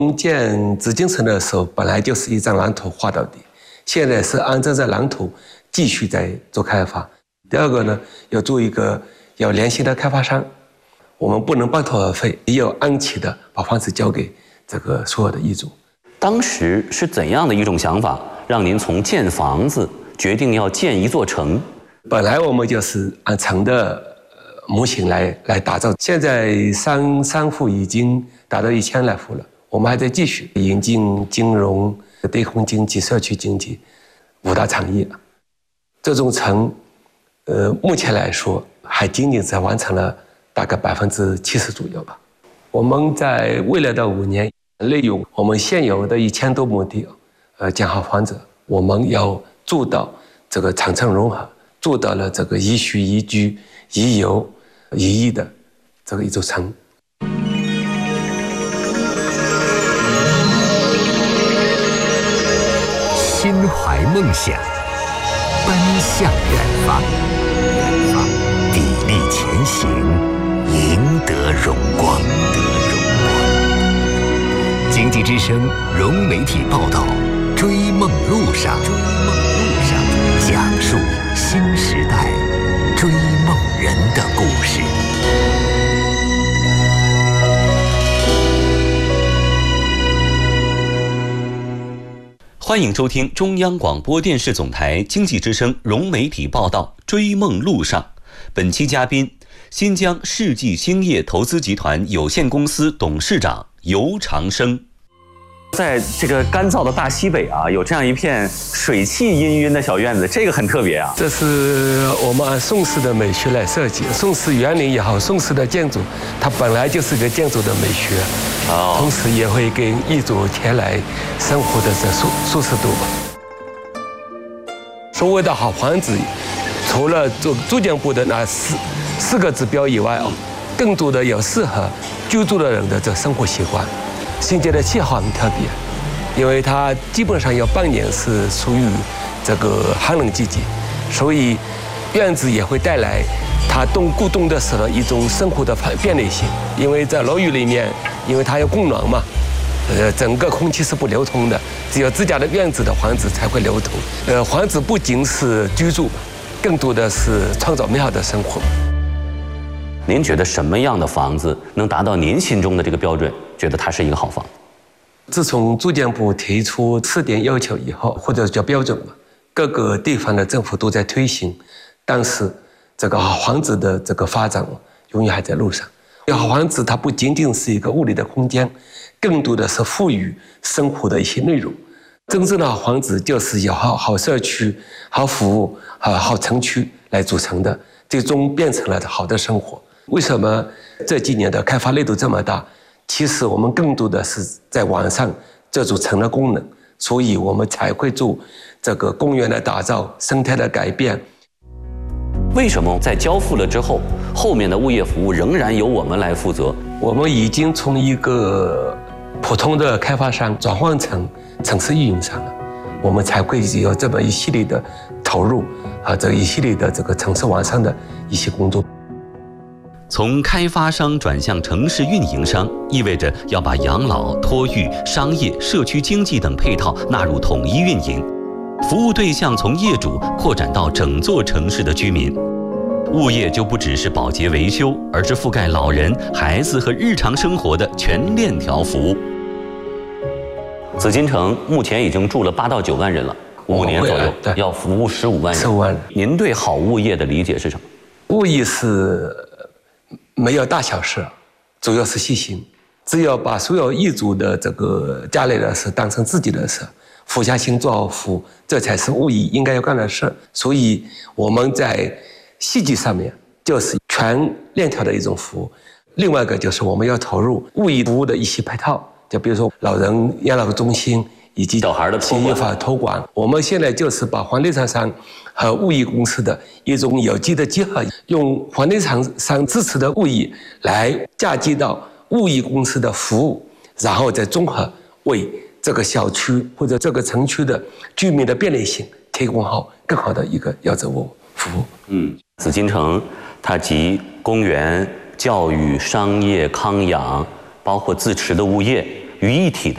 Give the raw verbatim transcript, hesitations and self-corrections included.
建紫禁城的时候，本来就是一张蓝图画到底，现在是按照这蓝图继续在做开发。第二个呢，要做一个要联系的开发商，我们不能半途而废，也要按期的把房子交给这个所有的业主。 当时是怎样的一种想法，让您从建房子决定要建一座城？ 本来我们就是按城的模型来来打造，现在商商户已经达到一千来户了。我们还在继续引进金融、对空经济、社区经济五大产业。这种城，呃，目前来说还仅仅才完成了大概百分之七十左右吧。我们在未来的五年，利用我们现有的一千多亩地，呃，建好房子，我们要做到这个长城融合，做到了这个宜居、宜居、宜游、宜业的这个一座城。 心怀梦想，奔向远方，远方，砥砺前行，赢得荣光，得荣光。经济之声融媒体报道，追梦路上，追梦路上，讲述新时代追梦人的故事。 欢迎收听中央广播电视总台经济之声融媒体报道《追梦路上》。本期嘉宾：新疆世纪兴业投资集团有限公司董事长尤长生。在这个干燥的大西北啊，有这样一片水汽氤氲的小院子，这个很特别啊。 这是我们按宋式的美学来设计，宋式园林也好，宋式的建筑，它本来就是个建筑的美学，哦，同时也会给业主带来生活的这舒舒适度吧。所谓的好房子，除了住住建部的那四四个指标以外哦，更多的有适合居住的人的这生活习惯。新界的气候很特别，因为它基本上有半年是属于这个寒冷季节，所以院子也会带来它冬过冬的时候一种生活的便利性。因为在楼宇里面，因为它要供暖嘛，呃，整个空气是不流通的，只有自家的院子的房子才会流通。呃，房子不仅是居住，更多的是创造美好的生活。 您觉得什么样的房子能达到您心中的这个标准？觉得它是一个好房？ 自从住建部提出次点要求以后，或者叫标准嘛，各个地方的政府都在推行，但是这个好房子的这个发展永远还在路上。好房子它不仅仅是一个物理的空间，更多的是赋予生活的一些内容。真正的好房子就是由好好社区、好服务、好好城区来组成的，最终变成了好的生活。为什么这几年的开发力度这么大？其实我们更多的是在完善这组城的功能，所以我们才会做这个公园的打造、生态的改变。 为什么在交付了之后，后面的物业服务仍然由我们来负责？ 我们已经从一个普通的开发商转换成城市运营商了，我们才会有这么一系列的投入和这一系列的这个城市完善的一些工作。 从开发商转向城市运营商，意味着要把养老、托育、商业、社区经济等配套纳入统一运营，服务对象从业主扩展到整座城市的居民。物业就不只是保洁维修，而是覆盖老人、孩子和日常生活的全链条服务。紫禁城目前已经住了八到九万人了，五年左右要服务十五万人。十五万人。您对好物业的理解是什么？ 物业是没有大小事，主要是细心。只要把所有业主的这个家里的事当成自己的事，俯下心做好服务，这才是物业应该要干的事。所以我们在细节上面就是全链条的一种服务。另外一个就是我们要投入物业服务的一些配套，就比如说老人养老中心以及小孩的企业法托管。我们现在就是把房地产商和物业公司的一种有机的结合，用房地产商支持的物业来嫁接到物业公司的服务，然后再综合为这个小区或者这个城区的居民的便利性提供好更好的一个要职务服务。 嗯，紫禁城它集公园、教育、商业、康养，包括自持的物业于一体的